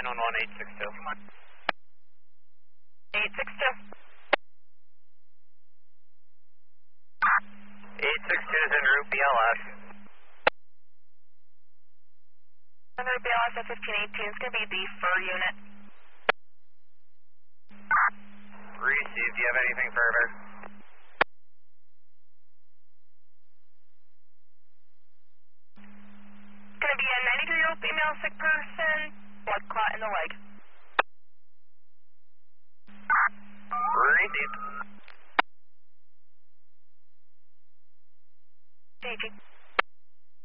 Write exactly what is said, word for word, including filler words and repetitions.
nine one one, eight six two. eight six two. eight six two is en route B L S. En route B L S at fifteen eighteen. It's going to be the fur unit. Received. Do you have anything further? Going to be a ninety-three-year-old female sick person, blood clot in the leg. Received. Staging.